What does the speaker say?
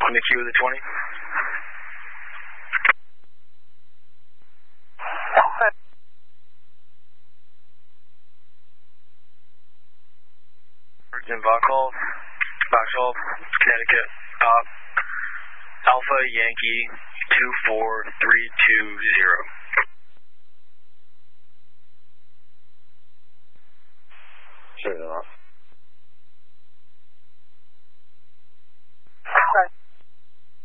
in the queue of the 20. In Vauxhall, Connecticut, Alpha Yankee 24320. Sure enough.